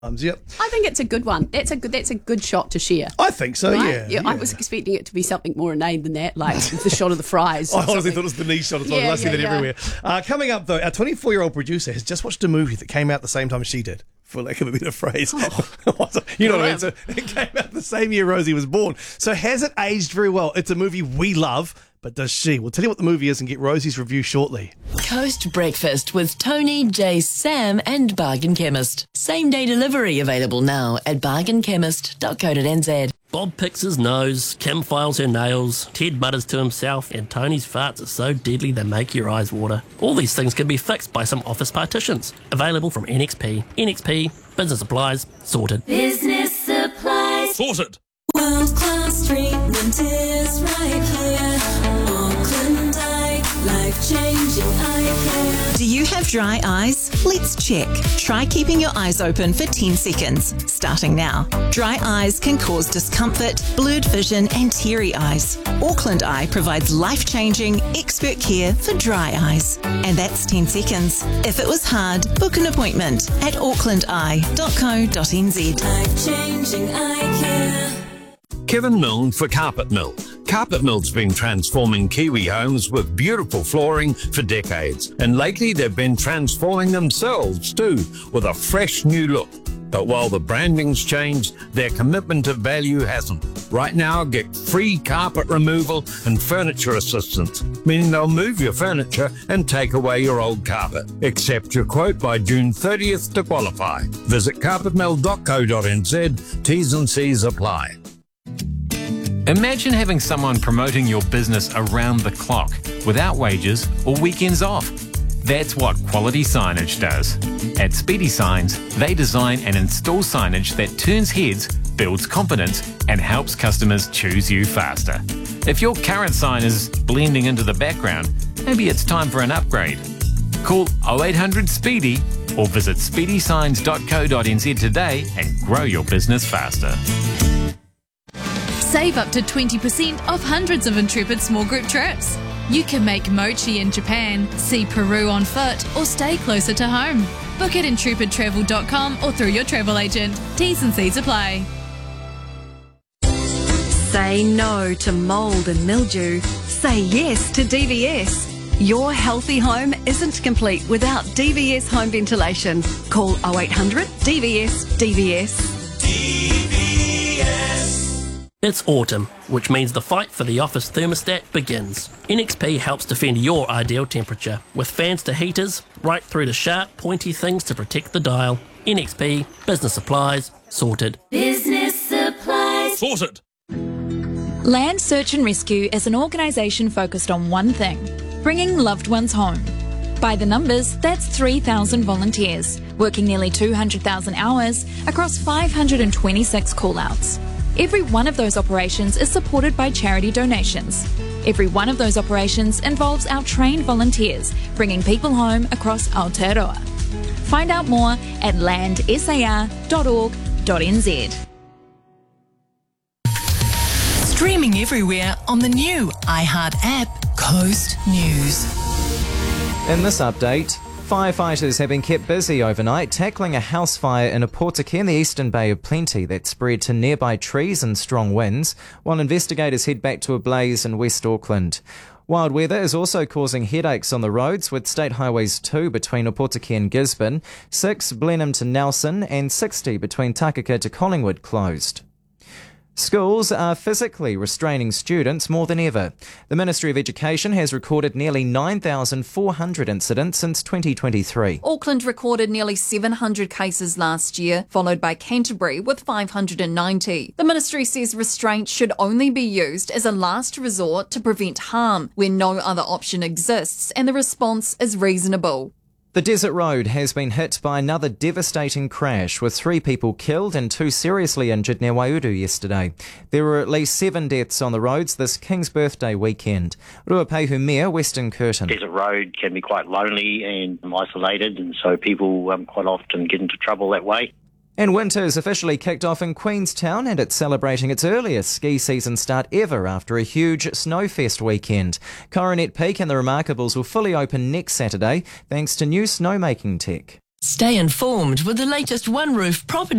Yep. I think it's a good one. That's a good shot to share. I think so, right? yeah. I was expecting it to be something more inane than that, like the shot of the fries. I honestly thought it was the knee shot as well. I see that everywhere. Coming up, though, our 24-year-old producer has just watched a movie that came out the same time as she did, for lack of a better phrase. You know what I mean? So it came out the same year Rosie was born. So has it aged very well? It's a movie we love, but does she? We'll tell you what the movie is and get Rosie's review shortly. Coast Breakfast with Tony, Jay, Sam and Bargain Chemist. Same day delivery available now at bargainchemist.co.nz. Bob picks his nose, Kim files her nails, Ted mutters to himself, and Tony's farts are so deadly they make your eyes water. All these things can be fixed by some office partitions. Available from NXP. NXP, business supplies, sorted. Business supplies. Sorted! World-class treatment is right here. Auckland Eye, life-changing eye care. Do you have dry eyes? Let's check. Try keeping your eyes open for 10 seconds, starting now. Dry eyes can cause discomfort, blurred vision and teary eyes. Auckland Eye provides life-changing, expert care for dry eyes. And that's 10 seconds. If it was hard, book an appointment at aucklandeye.co.nz. Life-changing eye care. Kevin Milne for Carpet Mill. Carpet Mill's been transforming Kiwi homes with beautiful flooring for decades, and lately they've been transforming themselves too with a fresh new look. But while the branding's changed, their commitment to value hasn't. Right now, get free carpet removal and furniture assistance, meaning they'll move your furniture and take away your old carpet. Accept your quote by June 30th to qualify. Visit carpetmill.co.nz. T's and C's apply. Imagine having someone promoting your business around the clock, without wages or weekends off. That's what Quality Signage does. At Speedy Signs, they design and install signage that turns heads, builds confidence, and helps customers choose you faster. If your current sign is blending into the background, maybe it's time for an upgrade. Call 0800 SPEEDY or visit speedysigns.co.nz today and grow your business faster. Save up to 20% off hundreds of Intrepid small group trips. You can make mochi in Japan, see Peru on foot, or stay closer to home. Book at intrepidtravel.com or through your travel agent. T's and C's apply. Say no to mould and mildew. Say yes to DVS. Your healthy home isn't complete without DVS home ventilation. Call 0800 DVS DVS. It's autumn, which means the fight for the office thermostat begins. NXP helps defend your ideal temperature, with fans to heaters, right through to sharp, pointy things to protect the dial. NXP, business supplies, sorted. Business supplies. Sorted! Land Search and Rescue is an organisation focused on one thing: bringing loved ones home. By the numbers, that's 3,000 volunteers, working nearly 200,000 hours across 526 call-outs. Every one of those operations is supported by charity donations. Every one of those operations involves our trained volunteers bringing people home across Aotearoa. Find out more at landsar.org.nz. Streaming everywhere on the new iHeart app, Coast News. In this update, firefighters have been kept busy overnight tackling a house fire in Opotiki in the eastern Bay of Plenty that spread to nearby trees and strong winds, while investigators head back to a blaze in West Auckland. Wild weather is also causing headaches on the roads, with State Highways 2 between Opotiki and Gisborne, 6 Blenheim to Nelson and 60 between Takaka to Collingwood closed. Schools are physically restraining students more than ever. The Ministry of Education has recorded nearly 9,400 incidents since 2023. Auckland recorded nearly 700 cases last year, followed by Canterbury with 590. The Ministry says restraint should only be used as a last resort to prevent harm, where no other option exists and the response is reasonable. The Desert Road has been hit by another devastating crash, with 3 people killed and 2 seriously injured near Waiuru yesterday. There were at least 7 deaths on the roads this King's Birthday weekend. Ruapehu Mayor Weston Curtin. Desert Road can be quite lonely and isolated, and so people quite often get into trouble that way. And winter's officially kicked off in Queenstown, and it's celebrating its earliest ski season start ever after a huge Snowfest weekend. Coronet Peak and the Remarkables will fully open next Saturday thanks to new snowmaking tech. Stay informed with the latest One Roof property